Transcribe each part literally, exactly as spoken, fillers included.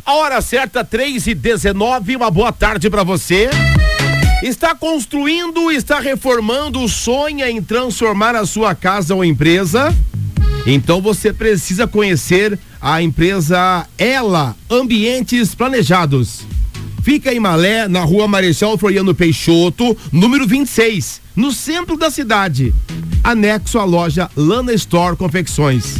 A hora certa, três e dezenove, uma boa tarde para você. Está construindo, está reformando, sonha em transformar a sua casa ou empresa? Então você precisa conhecer a empresa Ela Ambientes Planejados. Fica em Malé, na rua Marechal Floriano Peixoto, número vinte e seis, no centro da cidade, anexo à loja Lana Store Confecções.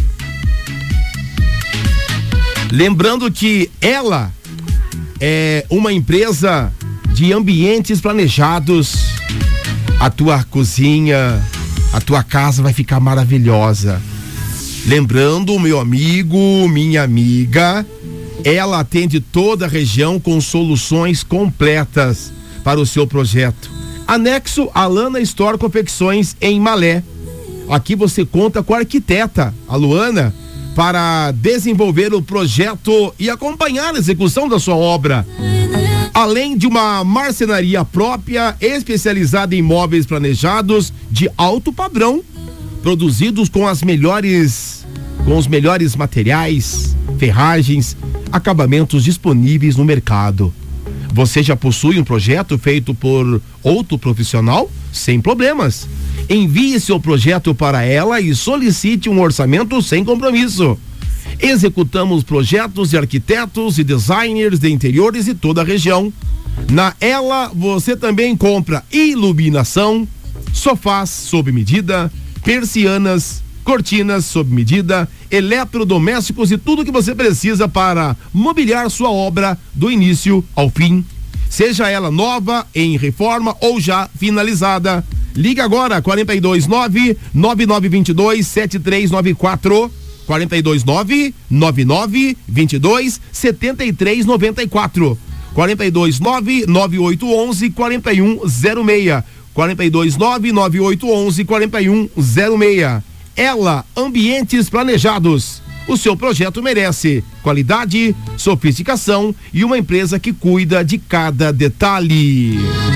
Lembrando que Ela é uma empresa de ambientes planejados. A tua cozinha, a tua casa vai ficar maravilhosa. Lembrando, meu amigo, minha amiga, ela atende toda a região com soluções completas para o seu projeto. Anexo a Lana Store Confecções em Malé. Aqui você conta com a arquiteta, a Luana, para desenvolver o projeto e acompanhar a execução da sua obra. Além de uma marcenaria própria, especializada em móveis planejados de alto padrão, produzidos com as melhores, com os melhores materiais, ferragens, acabamentos disponíveis no mercado. Você já possui um projeto feito por outro profissional? Sem problemas. Envie seu projeto para ela e solicite um orçamento sem compromisso. Executamos projetos de arquitetos e designers de interiores de toda a região. Na Ela você também compra iluminação, sofás sob medida, persianas, cortinas sob medida, eletrodomésticos e tudo que você precisa para mobiliar sua obra do início ao fim. Seja ela nova, em reforma ou já finalizada. Liga agora, quarenta e dois nove, nove nove dois dois, sete três nove quatro, quarenta e dois nove, nove nove dois dois, sete três nove quatro, quarenta e dois nove, nove oito um um, quatro um zero seis, quarenta e dois nove, nove oito um um, quatro um zero seis. Ela Ambientes Planejados. O seu projeto merece qualidade, sofisticação e uma empresa que cuida de cada detalhe.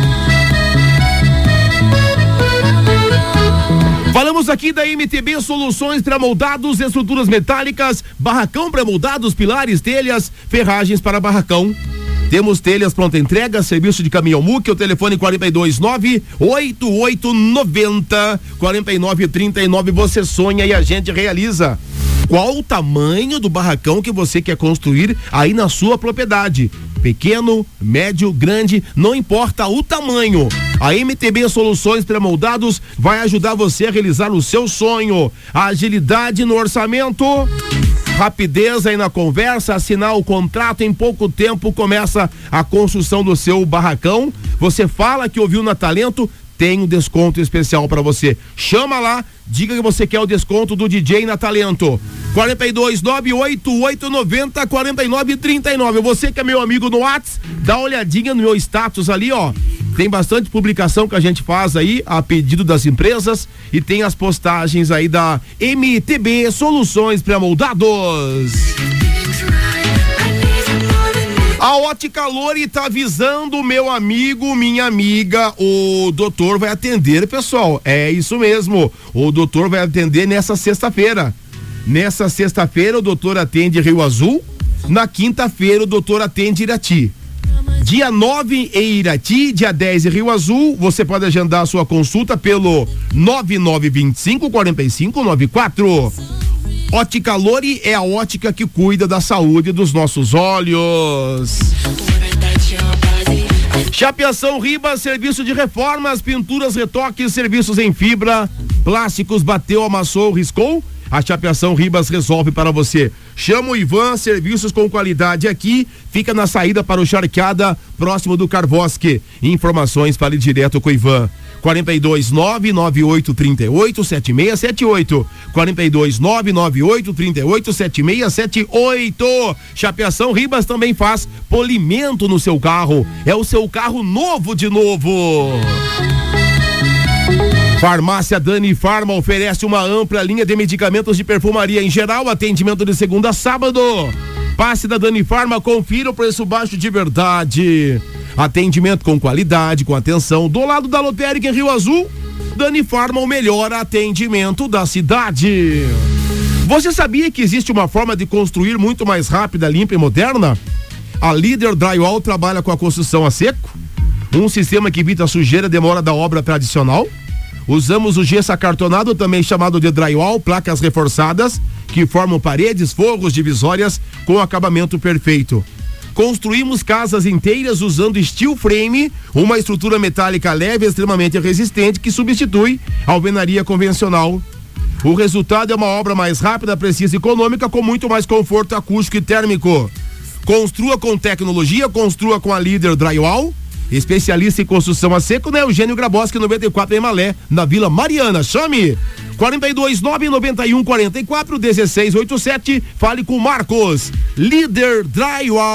Falamos aqui da M T B Soluções Pré-moldados, estruturas metálicas, barracão pré-moldados, pilares, telhas, ferragens para barracão. Temos telhas pronta entrega, serviço de caminhão muque, o telefone quarenta e dois nove, oito oito nove zero, quarenta e nove trinta e nove. Você sonha e a gente realiza. Qual o tamanho do barracão que você quer construir aí na sua propriedade? Pequeno, médio, grande, não importa o tamanho. A M T B Soluções Pré-moldados vai ajudar você a realizar o seu sonho. Agilidade no orçamento, rapidez aí na conversa, assinar o contrato, em pouco tempo começa a construção do seu barracão. Você fala que ouviu na Talento, tem um desconto especial para você. Chama lá, diga que você quer o desconto do D J na Talento. quarenta e dois nove, oito oito nove zero, quarenta e nove trinta e nove. Você que é meu amigo no WhatsApp, dá uma olhadinha no meu status ali, ó. Tem bastante publicação que a gente faz aí a pedido das empresas e tem as postagens aí da M T B Soluções Pré-moldados. A Ótica Lori tá avisando, meu amigo, minha amiga, o doutor vai atender, pessoal. É isso mesmo. O doutor vai atender nessa sexta-feira. Nessa sexta-feira o doutor atende Rio Azul. Na quinta-feira o doutor atende Irati. Dia nove em Irati, dia dez em Rio Azul. Você pode agendar a sua consulta pelo nove nove dois cinco, quatro cinco nove quatro. Ótica Lori é a ótica que cuida da saúde dos nossos olhos. Chapeação Ribas, serviço de reformas, pinturas, retoques, serviços em fibra, plásticos, bateu, amassou, riscou. A Chapeação Ribas resolve para você. Chama o Ivan, serviços com qualidade aqui, fica na saída para o Charqueada, próximo do Carvosque. Informações, fale direto com o Ivan. quarenta e dois nove, nove oito três oito, sete seis sete oito. quarenta e dois nove, nove oito três oito, sete seis sete oito. Chapeação Ribas também faz polimento no seu carro. É o seu carro novo de novo. Farmácia Dani Farma oferece uma ampla linha de medicamentos de perfumaria em geral, atendimento de segunda a sábado. Passe da Dani Farma, confira o preço baixo de verdade. Atendimento com qualidade, com atenção, do lado da Lotérica em Rio Azul. Dani Farma, o melhor atendimento da cidade. Você sabia que existe uma forma de construir muito mais rápida, limpa e moderna? A Líder Drywall trabalha com a construção a seco, um sistema que evita a sujeira e demora da obra tradicional. Usamos o gesso acartonado, também chamado de drywall, placas reforçadas, que formam paredes, forros, divisórias com acabamento perfeito. Construímos casas inteiras usando steel frame, uma estrutura metálica leve e extremamente resistente que substitui a alvenaria convencional. O resultado é uma obra mais rápida, precisa e econômica, com muito mais conforto acústico e térmico. Construa com tecnologia, construa com a Líder Drywall. Especialista em construção a seco, né? Eugênio Graboski, noventa e quatro em Malé, na Vila Mariana. Chame quarenta e dois, nove noventa e um, quarenta e quatro, dezesseis oitenta e sete. Fale com Marcos. Líder Drywall.